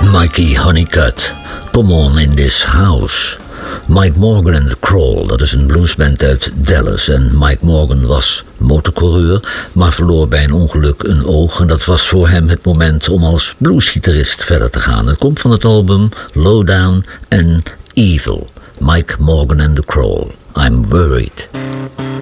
Mikey Honeycutt, Come On In This House. Mike Morgan and The Crawl, dat is een bluesband uit Dallas. En Mike Morgan was motorcoureur, maar verloor bij een ongeluk een oog. En dat was voor hem het moment om als bluesgitarist verder te gaan. Het komt van het album Lowdown and Evil. Mike Morgan and The Crawl, I'm Worried.